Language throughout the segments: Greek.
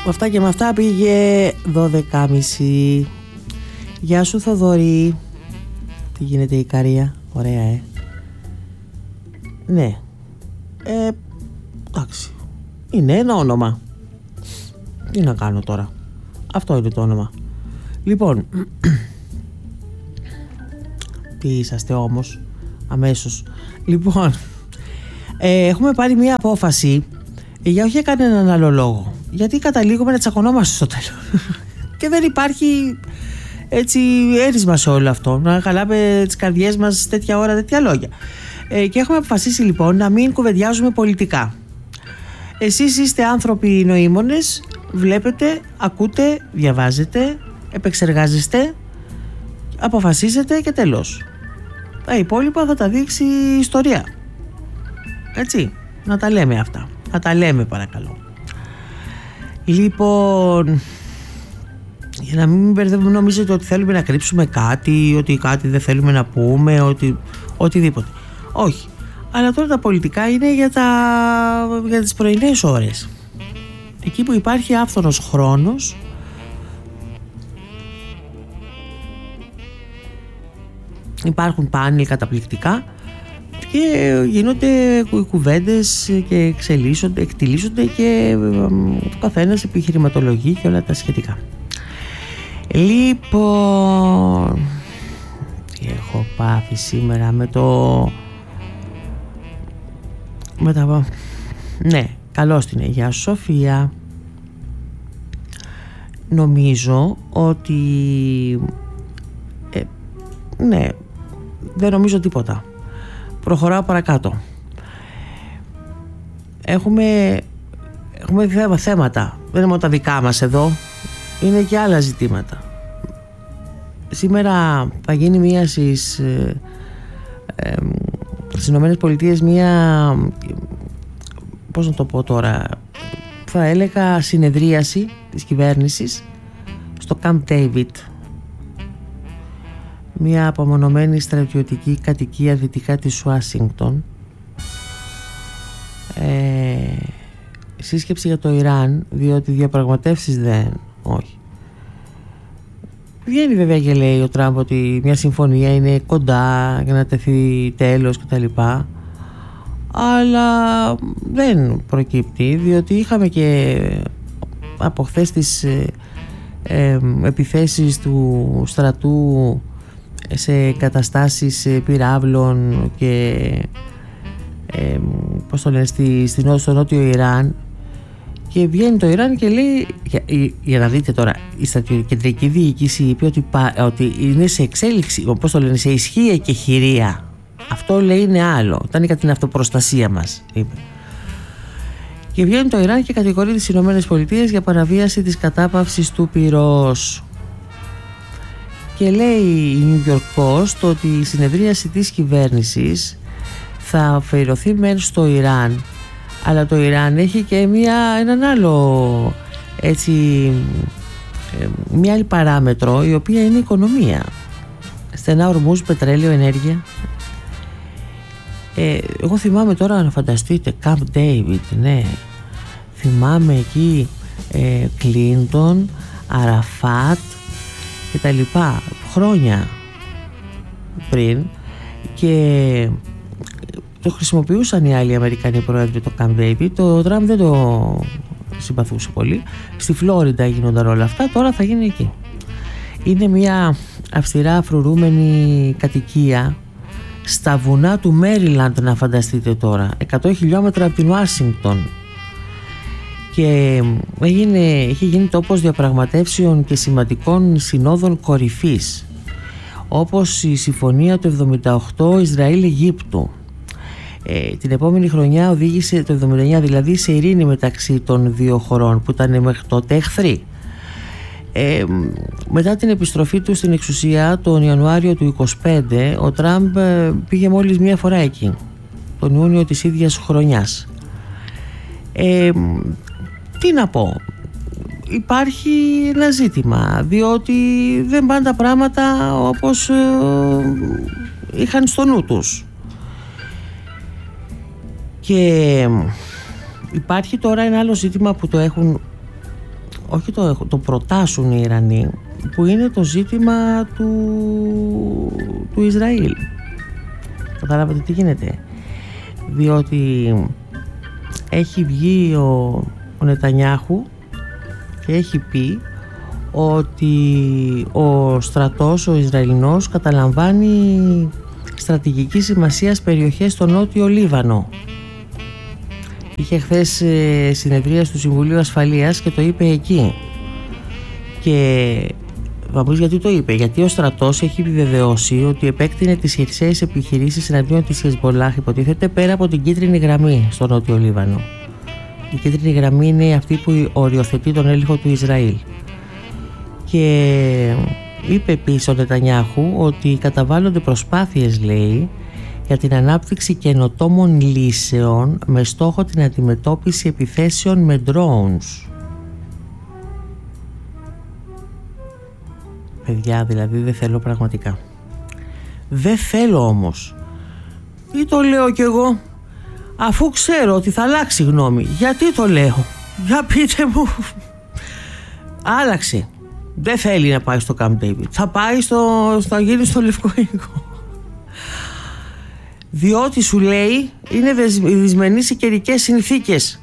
Με αυτά και με αυτά πήγε 12.30. Γεια σου Θοδωρή. Τι γίνεται η Ικαρία? Ωραία Ναι. Εντάξει. Είναι ένα όνομα. Τι να κάνω τώρα. Αυτό είναι το όνομα. Λοιπόν, τι είσαστε όμως αμέσως. Λοιπόν, έχουμε πάρει μια απόφαση για όχι κανέναν άλλο λόγο. Γιατί καταλήγουμε να τσακωνόμαστε στο τέλος. Και δεν υπάρχει έτσι έρισμα σε όλο αυτό. Να χαλάμε τις καρδιές μας τέτοια ώρα, τέτοια λόγια. Και έχουμε αποφασίσει λοιπόν να μην κουβεντιάζουμε πολιτικά. Εσείς είστε άνθρωποι νοήμονες, βλέπετε, ακούτε, διαβάζετε, επεξεργάζεστε, αποφασίζετε και τέλος. Τα υπόλοιπα θα τα δείξει η ιστορία. Έτσι, να τα λέμε αυτά. Να τα λέμε παρακαλώ. Λοιπόν, για να μην μπερδεύουμε, νομίζετε ότι θέλουμε να κρύψουμε κάτι, ότι κάτι δεν θέλουμε να πούμε, οτιδήποτε. Όχι. Αλλά τώρα τα πολιτικά είναι για τις πρωινές ώρες. Εκεί που υπάρχει άφθονος χρόνος, υπάρχουν πάνελ καταπληκτικά και γίνονται κουβέντες και εκτιλήσονται και ο καθένας επιχειρηματολογεί και όλα τα σχετικά. Λοιπόν, τι έχω πάθει σήμερα ναι, καλώς την Αγία Σοφία. Νομίζω ότι ναι, δεν νομίζω τίποτα. Προχωράω παρακάτω. Έχουμε θέματα. Δεν είναι μόνο τα δικά μας εδώ. Είναι και άλλα ζητήματα. Σήμερα θα γίνει μία στις Ηνωμένες Πολιτείες μία, πώς να το πω τώρα, θα έλεγα συνεδρίαση της κυβέρνησης στο Camp David, μία απομονωμένη στρατιωτική κατοικία δυτικά της Ουάσιγκτον. Σύσκεψη για το Ιράν, διότι διαπραγματεύσεις όχι. Βγαίνει βέβαια και λέει ο Τραμπ ότι μια συμφωνία είναι κοντά για να τεθεί τέλος κτλ. Αλλά δεν προκύπτει, διότι είχαμε και από χθες τις επιθέσεις του στρατού σε καταστάσεις πυράβλων και πώς το λένε, στο νότιο Ιράν. Και βγαίνει το Ιράν και λέει, για να δείτε τώρα, η κεντρική διοίκηση είπε ότι είναι σε εξέλιξη, πώς το λένε, σε ισχύ και χειρία. Αυτό λέει είναι άλλο. Ήταν κατά την αυτοπροστασία μας, είπε. Και βγαίνει το Ιράν και κατηγορεί τις Ηνωμένες Πολιτείες για παραβίαση της κατάπαυσης του πυρός. Και λέει η New York Post ότι η συνεδρίαση της κυβέρνησης θα αφιερωθεί μεν στο Ιράν, αλλά το Ιράν έχει και έναν άλλο, έτσι, μια άλλη παράμετρο, η οποία είναι η οικονομία. Στενά ορμούς, πετρέλαιο, ενέργεια. Εγώ θυμάμαι τώρα, να φανταστείτε, Camp David, ναι. Θυμάμαι εκεί Κλίντον, Αραφάτ και τα λοιπά, χρόνια πριν, και το χρησιμοποιούσαν οι άλλοι Αμερικανοί πρόεδροι το Camp David. Το Τραμπ δεν το συμπαθούσε πολύ. Στη Φλόριντα γίνονταν όλα αυτά, τώρα θα γίνει εκεί. Είναι μια αυστηρά φρουρούμενη κατοικία στα βουνά του Μέριλαντ, να φανταστείτε τώρα, 100 χιλιόμετρα από την Ουάσιγκτον, και είχε γίνει τόπος διαπραγματεύσεων και σημαντικών συνόδων κορυφής, όπως η συμφωνία του 78 Ισραήλ-Αιγύπτου. Την επόμενη χρονιά οδήγησε, το 79 δηλαδή, σε ειρήνη μεταξύ των δύο χωρών που ήταν μέχρι τότε εχθροί. Μετά την επιστροφή του στην εξουσία τον Ιανουάριο του 25, ο Τραμπ πήγε μόλις μία φορά εκεί, τον Ιούνιο της ίδιας χρονιάς. Τι να πω, υπάρχει ένα ζήτημα, διότι δεν πάνε τα πράγματα όπως είχαν στο νου τους. Και υπάρχει τώρα ένα άλλο ζήτημα που το έχουν όχι το προτάσουν οι Ιρανοί, που είναι το ζήτημα του Ισραήλ. Καταλάβατε τι γίνεται? Διότι έχει βγει ο Νετανιάχου και έχει πει ότι ο στρατός, ο Ισραηλινός, καταλαμβάνει στρατηγική σημασίας περιοχές στο νότιο Λίβανο. Είχε χθες συνεδρία του Συμβουλίου Ασφαλείας και το είπε εκεί. Και θα πεις γιατί το είπε? Γιατί ο στρατός έχει επιβεβαιώσει ότι επέκτηνε τις χερσαίες επιχειρήσεις εναντίον της Χεσμπολάχ, υποτίθεται, πέρα από την κίτρινη γραμμή στο νότιο Λίβανο. Η κίτρινη γραμμή είναι αυτή που οριοθετεί τον έλεγχο του Ισραήλ. Και είπε επίσης ο Νετανιάχου ότι καταβάλλονται προσπάθειες, λέει, για την ανάπτυξη καινοτόμων λύσεων με στόχο την αντιμετώπιση επιθέσεων με drones. Παιδιά, δηλαδή δεν θέλω πραγματικά. Δεν θέλω όμως. Τι το λέω κι εγώ? Αφού ξέρω ότι θα αλλάξει γνώμη. Γιατί το λέω? Για πείτε μου. Άλλαξε. Δεν θέλει να πάει στο Camp David. Θα πάει θα γίνει στο Λευκό Οίκο. Διότι σου λέει είναι δυσμενείς οι καιρικές συνθήκες.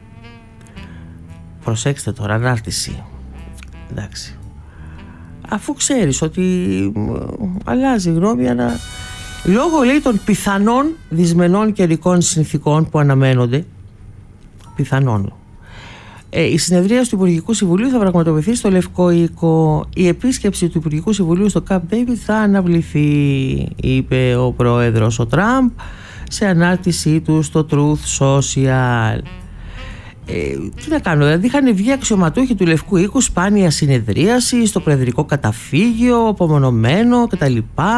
Προσέξτε τώρα, ανάρτηση. Εντάξει. Αφού ξέρεις ότι αλλάζει γνώμη λόγω, λέει, των πιθανών δυσμενών καιρικών συνθήκων που αναμένονται, πιθανόν, η συνεδρία του Υπουργικού Συμβουλίου θα πραγματοποιηθεί στο Λευκό Οίκο. Η επίσκεψη του Υπουργικού Συμβουλίου στο Camp David θα αναβληθεί, είπε ο πρόεδρος ο Τραμπ σε ανάρτησή του στο Truth Social. Τι να κάνω, δηλαδή είχαν βγει αξιωματούχοι του Λευκού Οίκου, σπάνια συνεδρίαση στο προεδρικό καταφύγιο, απομονωμένο κτλ.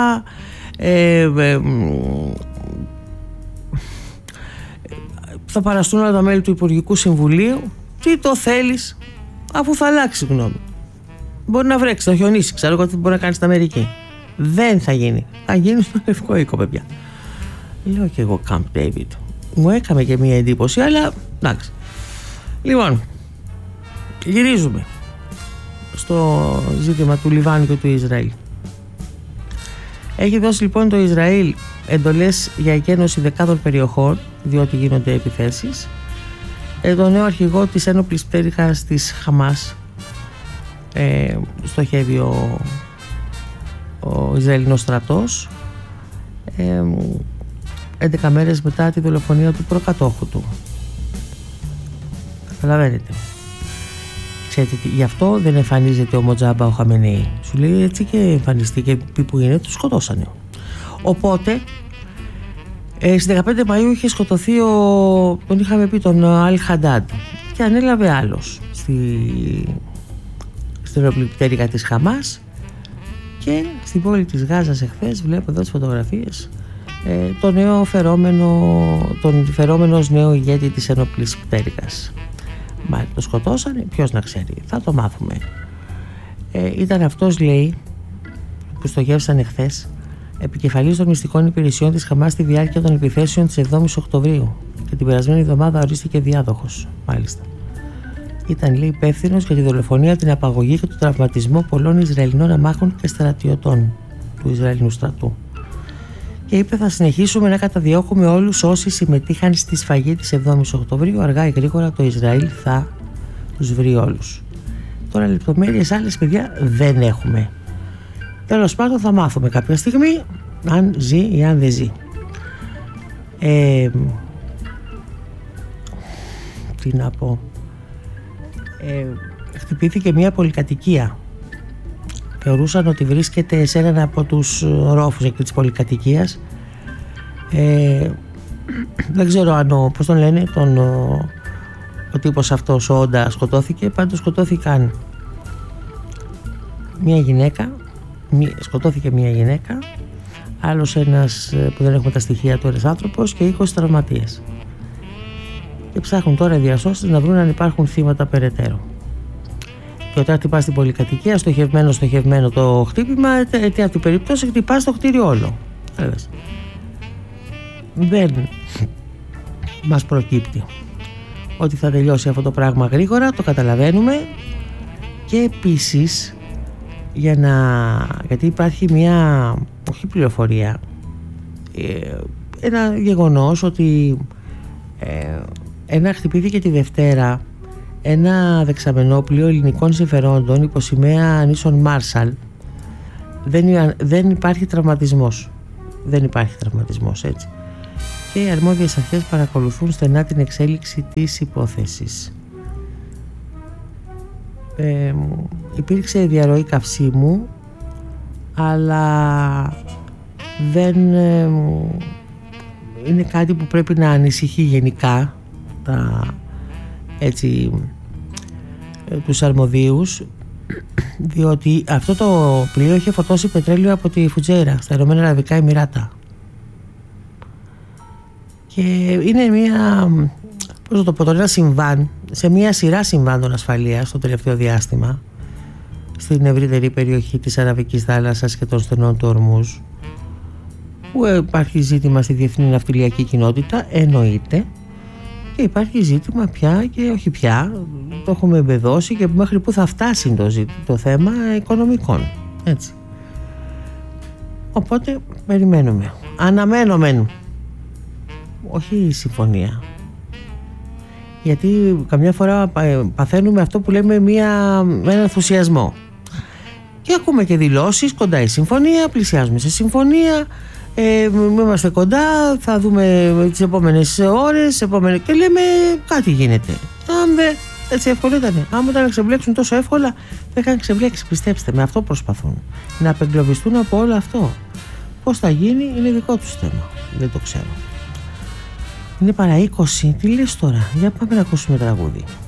Θα παραστούν όλα τα μέλη του Υπουργικού Συμβουλίου. Τι το θέλεις, αφού θα αλλάξει γνώμη? Μπορεί να βρέξει, θα χιονίσει, ξέρω εγώ τι μπορεί να κάνει στην Αμερική. Δεν θα γίνει. Θα γίνει στο Λευκό Οίκο, παιδιά. Λέω και εγώ Camp David. Μου έκαμε και μία εντύπωση, αλλά εντάξει. Λοιπόν, γυρίζουμε στο ζήτημα του Λιβάνου και του Ισραήλ. Έχει δώσει λοιπόν το Ισραήλ εντολές για εκένωση δεκάδων περιοχών, διότι γίνονται επιθέσεις. Το νέο αρχηγό της ένοπλης πτέρυγας της Χαμάς στοχεύει ο Ισραηλινός στρατός 11 μέρες μετά τη δολοφονία του προκατόχου του. Καταλαβαίνετε? Ξέρετε, γι' αυτό δεν εμφανίζεται ο Μοτζάμπα ο Χαμενέι. Σου λέει έτσι και εμφανιστεί και πει που είναι, του σκοτώσανε. Οπότε στις 15 Μαΐου είχε σκοτωθεί τον είχαμε πει, τον Αλ Χαντάντ, και ανέλαβε άλλος στην ενοπλική της Χαμάς. Και στην πόλη της Γάζας εχθές, βλέπω εδώ τις φωτογραφίες, τον φερόμενος νέο ηγέτη της ενόπλης πτέρυγας. Μα το σκοτώσανε, ποιος να ξέρει, θα το μάθουμε. Ήταν αυτός, λέει, που στοχεύσαν εχθές, επικεφαλής των μυστικών υπηρεσιών της Χαμάς στη διάρκεια των επιθέσεων της 7ης Οκτωβρίου, και την περασμένη εβδομάδα ορίστηκε διάδοχος, μάλιστα. Ήταν, λέει, υπεύθυνος για τη δολοφονία, την απαγωγή και τον τραυματισμό πολλών Ισραηλινών αμάχων και στρατιωτών του Ισραηλινού στρατού. Και είπε: θα συνεχίσουμε να καταδιώκουμε όλους όσοι συμμετείχαν στη σφαγή της 7ης Οκτωβρίου. Αργά ή γρήγορα το Ισραήλ θα τους βρει όλους. Τώρα λεπτομέρειες άλλες, παιδιά, δεν έχουμε. Τέλος πάντων, θα μάθουμε κάποια στιγμή αν ζει ή αν δεν ζει. Τι να πω. Χτυπήθηκε μια πολυκατοικία. Θεωρούσαν ότι βρίσκεται σε έναν από τους ρόφους εκεί της πολυκατοικίας. Δεν ξέρω αν πώς τον λένε, ο τύπος αυτός, ο Όντα, σκοτώθηκε. Πάντως σκοτώθηκαν μια γυναίκα, σκοτώθηκε μια γυναίκα, άλλος ένας που δεν έχουμε τα στοιχεία του, ένας άνθρωπος, και 20 τραυματίες. Και ψάχνουν τώρα οι διασώστες να βρουν αν υπάρχουν θύματα περαιτέρω. Και όταν χτυπάς την πολυκατοικία, στοχευμένο το χτύπημα, αιτία από την περίπτωση χτυπάς το κτίριο όλο. Δεν μας προκύπτει ότι θα τελειώσει αυτό το πράγμα γρήγορα, το καταλαβαίνουμε. Και επίσης γιατί υπάρχει μια, όχι πληροφορία, ένα γεγονός ότι χτυπήθηκε τη Δευτέρα ένα δεξαμενόπλοιο ελληνικών συμφερόντων υπό σημαία νήσων Μάρσαλ. Δεν υπάρχει τραυματισμός. Έτσι. Και οι αρμόδιες αρχές παρακολουθούν στενά την εξέλιξη της υπόθεσης. Υπήρξε διαρροή καυσίμου, αλλά δεν είναι κάτι που πρέπει να ανησυχεί γενικά τους αρμοδίους, διότι αυτό το πλοίο είχε φορτώσει πετρέλαιο από τη Φουτζέρα στα Ηνωμένα Αραβικά Εμιράτα και είναι ένα συμβάν σε μια σειρά συμβάντων ασφαλείας στο τελευταίο διάστημα στην ευρύτερη περιοχή της Αραβικής θάλασσας και των στενών του Ορμούζ, που υπάρχει ζήτημα στη διεθνή ναυτιλιακή κοινότητα, εννοείται, και υπάρχει ζήτημα πια και όχι πια, το έχουμε εμπεδώσει και μέχρι που θα φτάσει το θέμα οικονομικών, έτσι. Οπότε περιμένουμε, αναμένουμε, όχι συμφωνία, γιατί καμιά φορά παθαίνουμε αυτό που λέμε με έναν ενθουσιασμό και ακούμε και δηλώσεις, κοντά η συμφωνία, πλησιάζουμε σε συμφωνία, είμαστε κοντά, θα δούμε τις επόμενες ώρες και λέμε κάτι γίνεται. Έτσι εύκολο ήταν. Άμα ήταν να ξεμπλέξουν τόσο εύκολα, θα είχαν ξεμπλέξει, πιστέψτε με, αυτό προσπαθούν, να απεγκλωβιστούν από όλο αυτό. Πώς θα γίνει είναι δικό τους θέμα, δεν το ξέρω. Είναι παρά 20, τι λες τώρα, για πάμε να ακούσουμε τραγούδι.